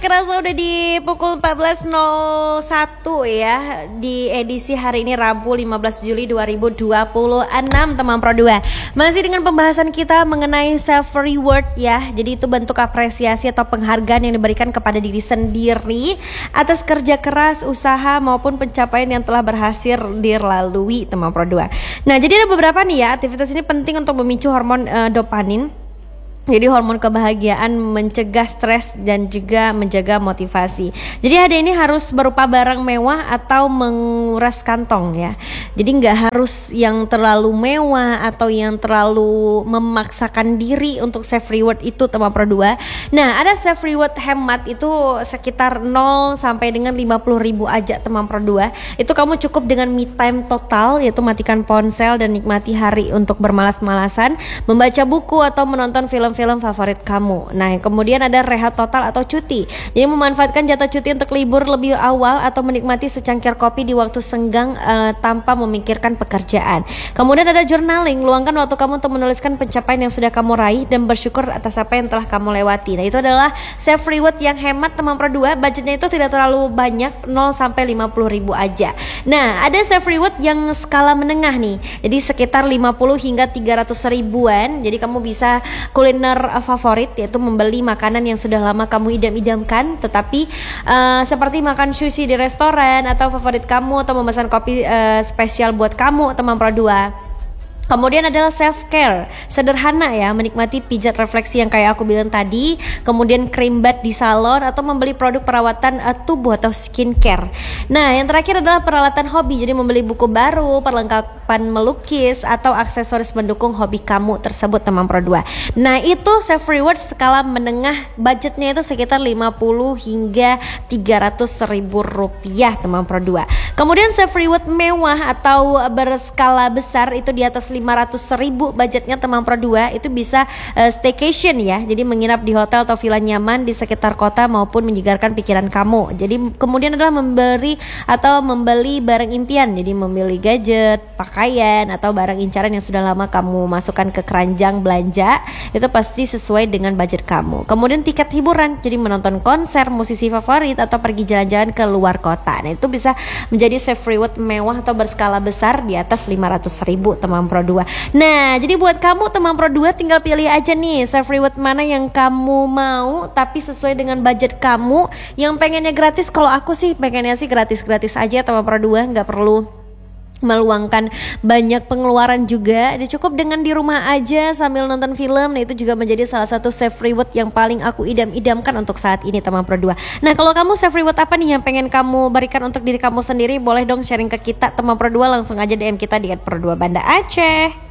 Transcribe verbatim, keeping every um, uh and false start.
kerasa udah di pukul empat belas nol satu ya, di edisi hari ini Rabu lima belas Juli dua ribu dua puluh enam teman Pro dua. Masih dengan pembahasan kita mengenai self reward ya. Jadi itu bentuk apresiasi atau penghargaan yang diberikan kepada diri sendiri atas kerja keras, usaha maupun pencapaian yang telah berhasil dilalui teman Pro dua. Nah, jadi ada beberapa nih ya, aktivitas ini penting untuk memicu hormon uh, dopamin. Jadi hormon kebahagiaan, mencegah stres dan juga menjaga motivasi. Jadi hadiah ini harus berupa barang mewah atau menguras kantong ya. Jadi nggak harus yang terlalu mewah atau yang terlalu memaksakan diri untuk self reward itu teman Pro dua. Nah, ada self reward hemat itu sekitar nol sampai dengan lima puluh ribu aja teman Pro dua. Itu kamu cukup dengan me time total, yaitu matikan ponsel dan nikmati hari untuk bermalas-malasan, membaca buku atau menonton film film favorit kamu. Nah, kemudian ada rehat total atau cuti. Jadi memanfaatkan jatah cuti untuk libur lebih awal atau menikmati secangkir kopi di waktu senggang uh, tanpa memikirkan pekerjaan. Kemudian ada journaling, luangkan waktu kamu untuk menuliskan pencapaian yang sudah kamu raih dan bersyukur atas apa yang telah kamu lewati. Nah, itu adalah self reward yang hemat teman Pro dua. Budgetnya itu tidak terlalu banyak, nol sampai lima puluh ribu aja. Nah, ada self reward yang skala menengah nih. Jadi sekitar lima puluh hingga tiga ratus ribuan. Jadi kamu bisa kuliner favorit, yaitu membeli makanan yang sudah lama kamu idam-idamkan, tetapi uh, seperti makan sushi di restoran atau favorit kamu, atau memesan kopi uh, spesial buat kamu teman Pro dua. Kemudian adalah self care, sederhana ya, menikmati pijat refleksi yang kayak aku bilang tadi, kemudian krim bath di salon atau membeli produk perawatan uh, tubuh atau skincare. Nah, yang terakhir adalah peralatan hobi, jadi membeli buku baru, perlengkapan melukis atau aksesoris mendukung hobi kamu tersebut teman Pro dua. Nah, itu self reward skala menengah, budgetnya itu sekitar lima puluh hingga tiga ratus ribu rupiah teman Pro dua. Kemudian self reward mewah atau berskala besar itu di atas lima ratus ribu budgetnya teman Pro dua, itu bisa uh, staycation ya, jadi menginap di hotel atau villa nyaman di sekitar kota maupun menyegarkan pikiran kamu. Jadi kemudian adalah memberi atau membeli barang impian, jadi membeli gadget, pakaian atau barang incaran yang sudah lama kamu masukkan ke keranjang belanja, itu pasti sesuai dengan budget kamu. Kemudian tiket hiburan, jadi menonton konser musisi favorit atau pergi jalan-jalan ke luar kota. Nah, itu bisa menjadi self reward mewah atau berskala besar di atas lima ratus ribu teman Pro dua. Nah, jadi buat kamu teman Pro dua tinggal pilih aja nih self reward mana yang kamu mau tapi sesuai dengan budget kamu. Yang pengennya gratis, kalau aku sih pengennya sih gratis-gratis aja teman Pro dua, nggak perlu meluangkan banyak pengeluaran juga. Dia cukup dengan di rumah aja sambil nonton film. Nah, itu juga menjadi salah satu self reward yang paling aku idam-idamkan untuk saat ini teman Pro dua. Nah, kalau kamu self reward apa nih yang pengen kamu berikan untuk diri kamu sendiri? Boleh dong sharing ke kita teman Pro dua, langsung aja D M kita di et pro dua Banda Aceh.